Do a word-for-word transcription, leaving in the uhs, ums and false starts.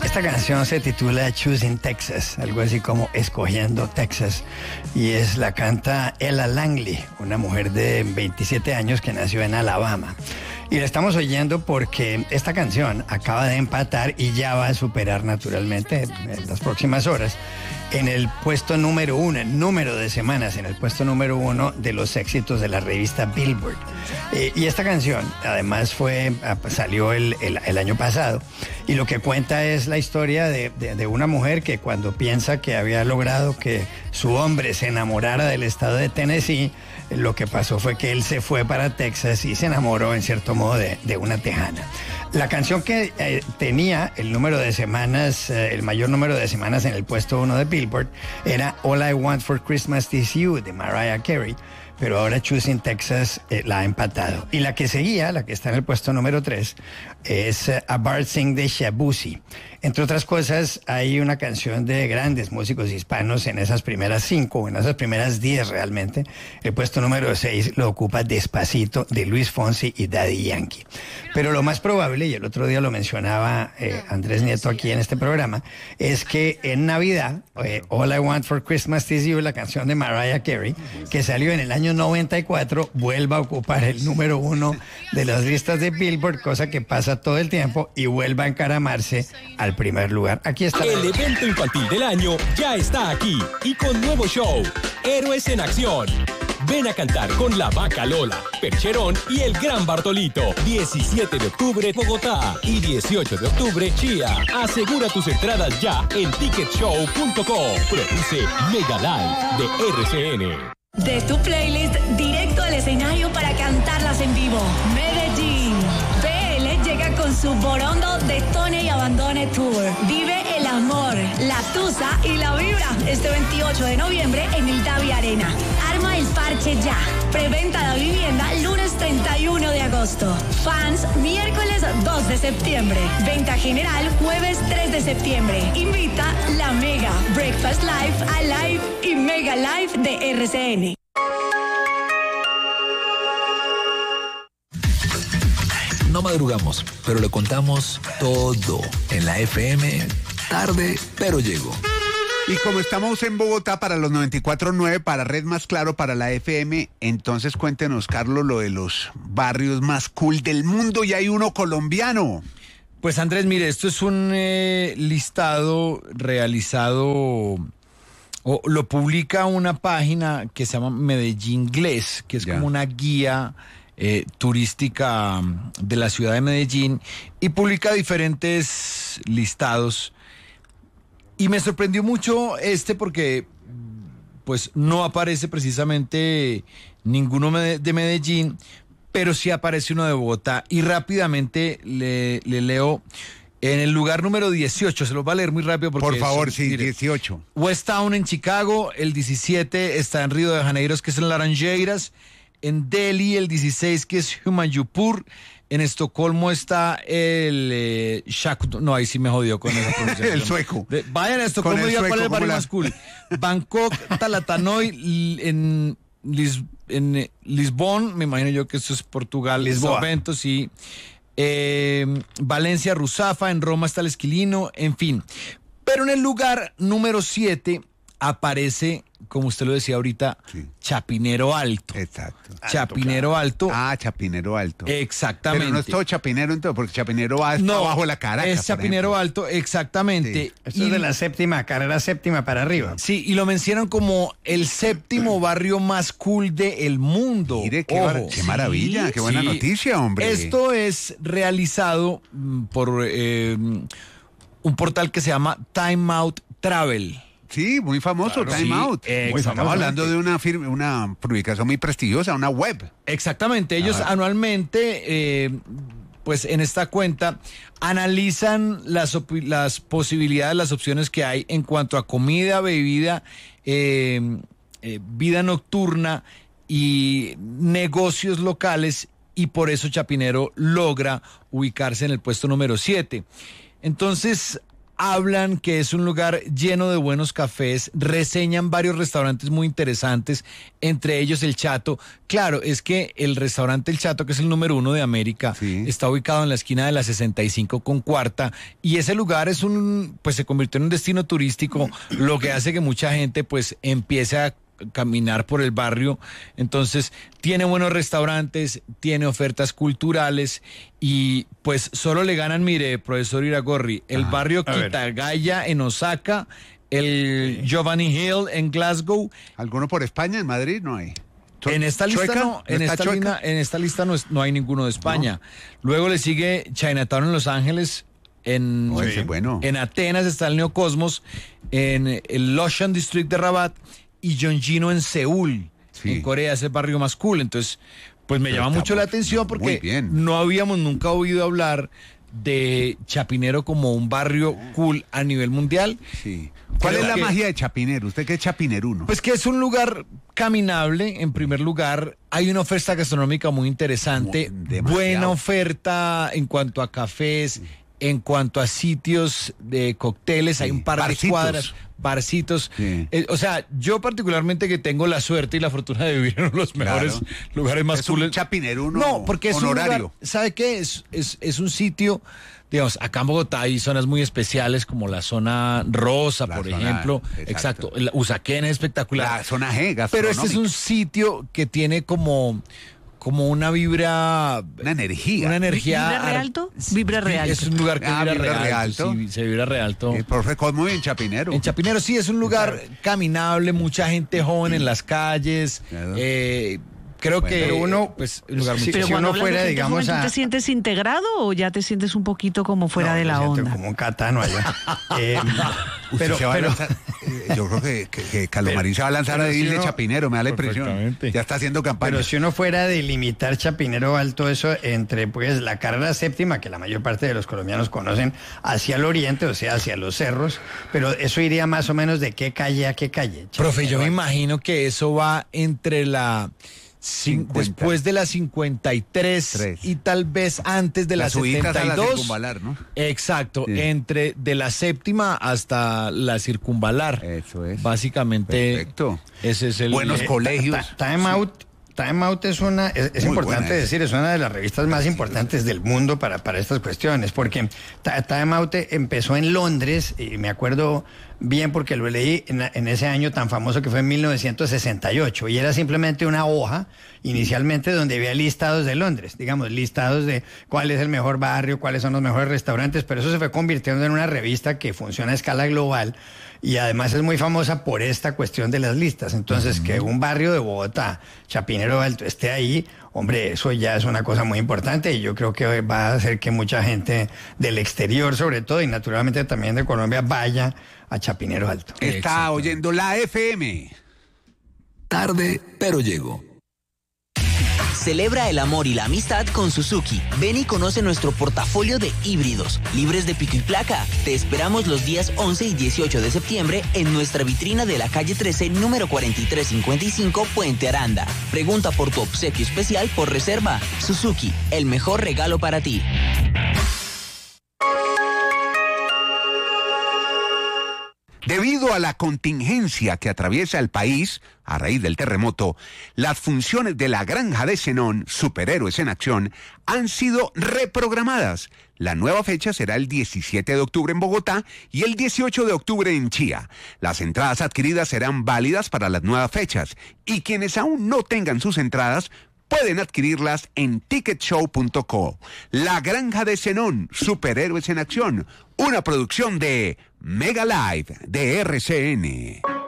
Esta canción se titula Choosing Texas, algo así como Escogiendo Texas, y es la canta Ella Langley, una mujer de veintisiete años que nació en Alabama. Y la estamos oyendo porque esta canción acaba de empatar y ya va a superar naturalmente en las próximas horas en el puesto número uno, el número de semanas en el puesto número uno de los éxitos de la revista Billboard. Eh, y esta canción además fue, salió el, el, el año pasado, y lo que cuenta es la historia de, de, de una mujer que cuando piensa que había logrado que su hombre se enamorara del estado de Tennessee, lo que pasó fue que él se fue para Texas y se enamoró en cierto modo de, de una tejana. La canción que eh, tenía el número de semanas, eh, el mayor número de semanas en el puesto uno de Billboard era All I Want for Christmas Is You de Mariah Carey, pero ahora Choosing Texas eh, la ha empatado. Y la que seguía, la que está en el puesto número tres, es uh, A Bard Sing de Shabuzi. Entre otras cosas, hay una canción de grandes músicos hispanos en esas primeras cinco, en esas primeras diez realmente. El puesto número seis lo ocupa Despacito de Luis Fonsi y Daddy Yankee. Pero lo más probable, y el otro día lo mencionaba eh, Andrés Nieto aquí en este programa, es que en Navidad, eh, All I Want for Christmas Is You, la canción de Mariah Carey, que salió en el año noventa y cuatro, vuelva a ocupar el número uno de las listas de Billboard, cosa que pasa todo el tiempo, y vuelva a encaramarse al primer lugar. Aquí está. El evento infantil del año ya está aquí y con nuevo show, Héroes en Acción. Ven a cantar con la Vaca Lola, Percherón y el Gran Bartolito. diecisiete de octubre, Bogotá, y dieciocho de octubre, Chía. Asegura tus entradas ya en ticket show punto com. Produce Mega Live de R C N. De tu playlist directo al escenario para cantarlas en vivo. Medellín. B L llega con su Borondo Detone y Abandone Tour. Vive el amor, la tusa y la vibra este veintiocho de noviembre en el Davi Arena. Arma el parche ya. Preventa de vivienda lunes treinta y uno de agosto. Fans miércoles dos de septiembre. Venta general jueves tres de septiembre. Invita la Mega, Breakfast Live, Alive y Mega Live de R C N. No madrugamos, pero le contamos todo en la F M. Tarde, pero llegó. Y como estamos en Bogotá para los noventa y cuatro punto nueve, para Red Más Claro, para la F M, entonces cuéntenos, Carlos, lo de los barrios más cool del mundo, y hay uno colombiano. Pues Andrés, mire, esto es un eh, listado realizado, o lo publica una página que se llama Medellínglés, que es ya. como una guía eh, turística de la ciudad de Medellín, y publica diferentes listados. Y me sorprendió mucho este porque pues no aparece precisamente ninguno de Medellín, pero sí aparece uno de Bogotá. Y rápidamente le, le leo en el lugar número dieciocho, se los va a leer muy rápido porque... Por favor, es, sí, mire, dieciocho. West Town en Chicago, el diecisiete está en Río de Janeiro, que es en Laranjeiras. En Delhi, el dieciséis, que es Humayupur. En Estocolmo está el eh, Shakuto. No, ahí sí me jodió con esa pronunciación. El sueco. De, vayan a Estocolmo y digan cuál es el barrio más cool. Bangkok, Talatanoy, en, Lis, en eh, Lisbon, me imagino yo que eso es Portugal. Lisboa. Sorrento, sí. Eh, Valencia, Ruzafa, en Roma está el Esquilino, en fin. Pero en el lugar número siete aparece, como usted lo decía ahorita, sí. Chapinero Alto. Exacto. Chapinero Alto. Ah, Chapinero Alto. Exactamente. Pero no es todo Chapinero entonces, porque Chapinero va hasta no, abajo de la Caracas. Es Chapinero Alto, exactamente. Sí. Esto y, es de la séptima, carrera séptima para arriba. Sí, y lo mencionan como el séptimo barrio más cool del mundo. Mire, qué, Ojo, qué maravilla, sí, qué buena sí. noticia, hombre. Esto es realizado por eh, un portal que se llama Time Out Travel. Sí, muy famoso, claro, Time sí, Out. Muy Estamos hablando de una firma, una publicación muy prestigiosa, una web. Exactamente, ellos ah. anualmente, eh, pues en esta cuenta, analizan las, las posibilidades, las opciones que hay en cuanto a comida, bebida, eh, eh, vida nocturna y negocios locales, y por eso Chapinero logra ubicarse en el puesto número siete. Entonces, hablan que es un lugar lleno de buenos cafés, reseñan varios restaurantes muy interesantes, entre ellos El Chato. Claro, es que el restaurante El Chato, que es el número uno de América, sí, está ubicado en la esquina de la sesenta y cinco con Cuarta, y ese lugar es un, pues se convirtió en un destino turístico, lo que hace que mucha gente pues empiece a caminar por el barrio. Entonces tiene buenos restaurantes, tiene ofertas culturales y pues solo le ganan, mire, profesor Iragorri, el ah, barrio Kitagaya en Osaka, el sí. Giovanni Hill en Glasgow. ¿Alguno por España? ¿En Madrid no hay? En esta lista ¿Chueca? no, en, ¿No esta lista, en esta lista no, es, no hay ninguno de España. No. Luego le sigue Chinatown en Los Ángeles. En, oh, sí, bueno. en Atenas está el Neocosmos, en el Loshan District de Rabat y Yongjino en Seúl, sí, en Corea, es el barrio más cool. Entonces, pues me Pero llama mucho la atención porque no habíamos nunca oído hablar de Chapinero como un barrio cool a nivel mundial. Sí. ¿Cuál Creo es la que, magia de Chapinero? ¿Usted qué es chapineruno? Pues que es un lugar caminable, en primer lugar. Hay una oferta gastronómica muy interesante, Demasiado. buena oferta en cuanto a cafés, sí, en cuanto a sitios de cócteles, sí, hay un par barcitos. de cuadras, barcitos. Sí. Eh, o sea, yo particularmente que tengo la suerte y la fortuna de vivir en uno de los mejores claro. lugares más cool. Es un chapineruno No, porque es honorario. un lugar, ¿sabe qué? Es, es, es un sitio, digamos, acá en Bogotá hay zonas muy especiales como la zona rosa, la por zona, ejemplo. Exacto. exacto. La Usaquén es espectacular. La zona G, Pero este es un sitio que tiene como... como una vibra... Una energía. Una energía... ¿Vibra re alto? Vibra re alto. Es un lugar que ah, vibra, vibra re alto. Sí, se vibra re alto. El profe Cosmo en Chapinero. En Chapinero, sí, es un lugar caminable, mucha gente joven en las calles. Claro. Eh, creo bueno, que... Pero uno, pues, un lugar sí, muy pero si uno fuera, digamos... ¿Tú te sientes integrado o ya te sientes un poquito como fuera no, de la onda? como un catano allá. eh, pero, se va pero, a lanzar, yo creo que, que, que Calomarín se va a lanzar a ir si de Chapinero, me da la impresión. Ya está haciendo campaña. Pero si uno fuera a delimitar Chapinero Alto, eso entre pues la carrera séptima, que la mayor parte de los colombianos conocen, hacia el oriente, o sea, hacia los cerros, pero eso iría más o menos de qué calle a qué calle. Chapinero Profe, yo me imagino que eso va entre la... después de la cincuenta y tres Tres. Y tal vez antes de la, la setenta y dos. La circunvalar, ¿no? Exacto, sí. entre de la séptima hasta la circunvalar. Eso es. Básicamente. Perfecto. Ese es el buenos eh, colegios. Time Out. Sí. Time Out es una, es, es importante decir, es una de las revistas más importantes del mundo para, para estas cuestiones, porque Time Out empezó en Londres, y me acuerdo bien porque lo leí en, en ese año tan famoso que fue en mil novecientos sesenta y ocho, y era simplemente una hoja, inicialmente donde había listados de Londres, digamos, listados de cuál es el mejor barrio, cuáles son los mejores restaurantes, pero eso se fue convirtiendo en una revista que funciona a escala global, y además es muy famosa por esta cuestión de las listas. Entonces, uh-huh. que un barrio de Bogotá, Chapinero Alto, esté ahí, hombre, eso ya es una cosa muy importante y yo creo que va a hacer que mucha gente del exterior, sobre todo, y naturalmente también de Colombia, vaya a Chapinero Alto. Está oyendo la F M. Tarde, pero llego. Celebra el amor y la amistad con Suzuki. Ven y conoce nuestro portafolio de híbridos, libres de pico y placa. Te esperamos los días once y dieciocho de septiembre en nuestra vitrina de la calle trece, número cuarenta y tres cincuenta y cinco, Puente Aranda. Pregunta por tu obsequio especial por reserva. Suzuki, el mejor regalo para ti. Debido a la contingencia que atraviesa el país a raíz del terremoto, las funciones de la Granja de Zenón, Superhéroes en Acción, han sido reprogramadas. La nueva fecha será el diecisiete de octubre en Bogotá y el dieciocho de octubre en Chía. Las entradas adquiridas serán válidas para las nuevas fechas y quienes aún no tengan sus entradas pueden adquirirlas en ticket show punto co. La Granja de Zenón, Superhéroes en Acción, una producción de Mega Live de R C N.